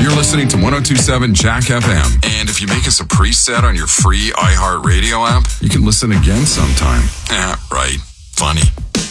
You're listening to 102.7 Jack FM. And if you make us a preset on your free iHeartRadio app, you can listen again sometime. Right. Funny.